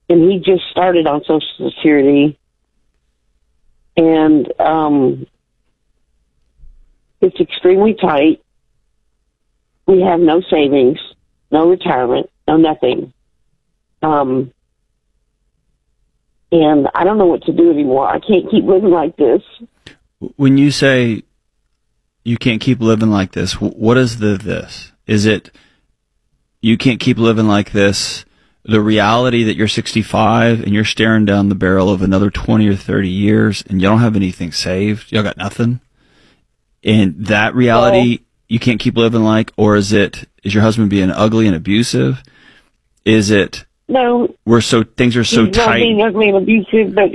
and he just started on Social Security, and it's extremely tight. We have no savings, no retirement, no nothing. And I don't know what to do anymore. I can't keep living like this. When you say you can't keep living like this, what is this? Is it you can't keep living like this, the reality that you're 65 and you're staring down the barrel of another 20 or 30 years and you don't have anything saved? You got nothing? And that reality you can't keep living like? Or is your husband being ugly and abusive? Is it... No. Things are so tight. He's not being ugly and abusive, but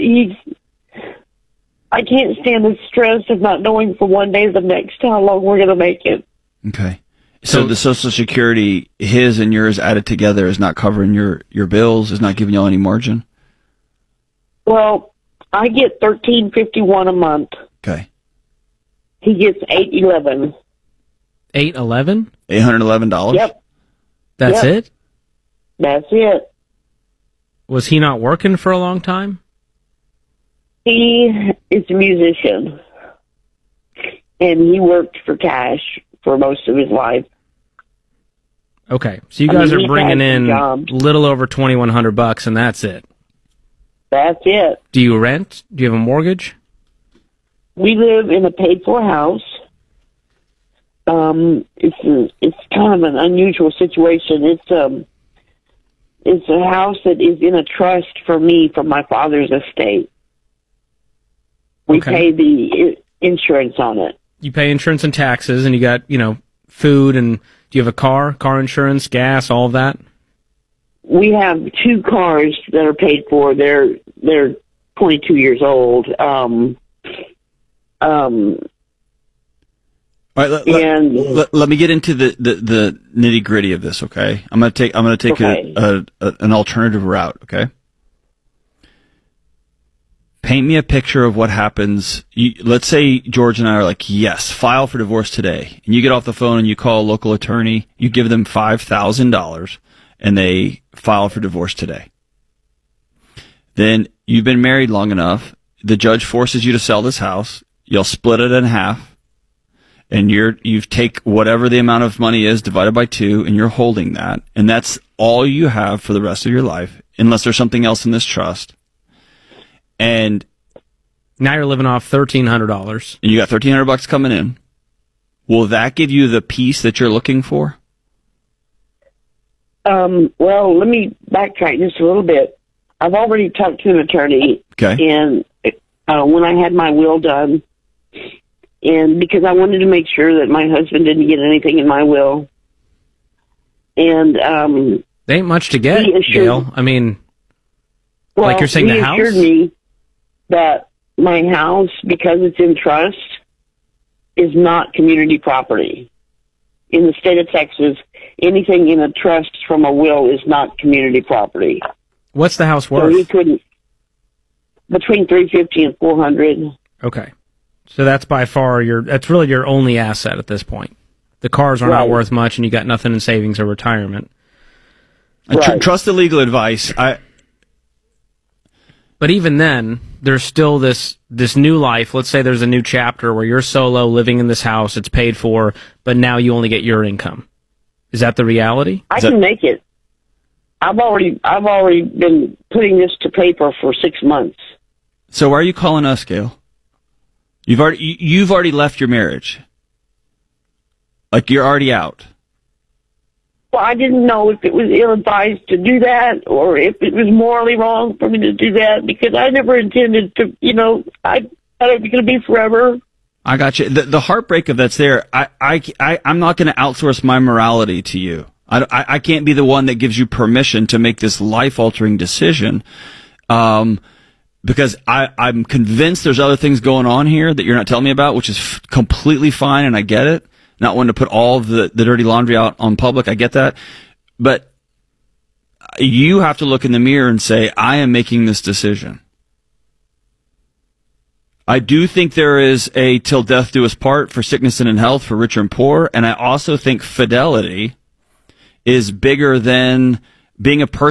I can't stand the stress of not knowing for one day the next how long we're going to make it. Okay. So the Social Security, his and yours added together, is not covering your bills, is not giving y'all any margin? Well, I get $13.51 a month. Okay. He gets $8.11. $8.11? $811? Yep. That's it? That's it. Was he not working for a long time? He is a musician, and he worked for cash for most of his life. Okay, so you guys are bringing in a little over $2,100, and that's it. That's it. Do you rent? Do you have a mortgage? We live in a paid-for house. It's kind of an unusual situation. It's a house that is in a trust for me from my father's estate. We pay the insurance on it. You pay insurance and taxes, and you got, food, and do you have a car insurance, gas, all of that? We have 2 cars that are paid for. They're 22 years old. All right, let me get into the nitty gritty of this, okay? I'm gonna take an alternative route, okay? Paint me a picture of what happens. Let's say George and I are like, yes, file for divorce today. And you get off the phone and you call a local attorney. You give them $5,000 and they file for divorce today. Then you've been married long enough. The judge forces you to sell this house. You'll split it in half. And you take whatever the amount of money is divided by 2 and you're holding that. And that's all you have for the rest of your life, unless there's something else in this trust. And now you're living off $1,300. And you got $1,300 coming in. Will that give you the peace that you're looking for? Well, let me backtrack just a little bit. I've already talked to an attorney. Okay. And when I had my will done, and because I wanted to make sure that my husband didn't get anything in my will. And there ain't much to get, Gail. I mean, like you're saying, the house? He assured me that my house, because it's in trust, is not community property. In the state of Texas, anything in a trust from a will is not community property. What's the house worth? So he couldn't, between $350 and $400. Okay. So that's by far that's really your only asset at this point. The cars are not worth much and you got nothing in savings or retirement. Trust the legal advice. But even then, there's still this new life. Let's say there's a new chapter where you're solo living in this house. It's paid for, but now you only get your income. Is that the reality? I can make it. I've already been putting this to paper for 6 months. So why are you calling us, Gail? You've already left your marriage. Like you're already out. Well, I didn't know if it was ill-advised to do that or if it was morally wrong for me to do that because I never intended to, I thought it was going to be forever. I got you. The heartbreak of that's there. I'm not going to outsource my morality to you. I can't be the one that gives you permission to make this life-altering decision. Because I'm convinced there's other things going on here that you're not telling me about, which is completely fine, and I get it. Not wanting to put all of the dirty laundry out on public, I get that. But you have to look in the mirror and say, I am making this decision. I do think there is a till death do us part for sickness and in health for rich and poor, and I also think fidelity is bigger than being a person